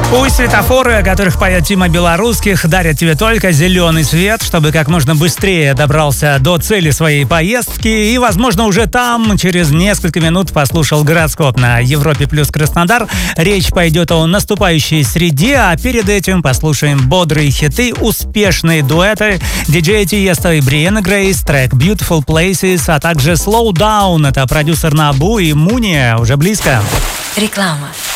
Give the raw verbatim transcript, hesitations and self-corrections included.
Пусть светофоры, о которых поет Тима Белорусских, дарят тебе только зеленый свет, чтобы как можно быстрее добрался до цели своей поездки и, возможно, уже там через несколько минут послушал гороскоп на Европе плюс Краснодар. Речь пойдет о наступающей среде, а перед этим послушаем бодрые хиты, успешные дуэты диджея Тиесто и Бриэнны Грейс, трек Beautiful Places, а также Slow Down, это продюсер Набу и Муния, уже близко. Реклама.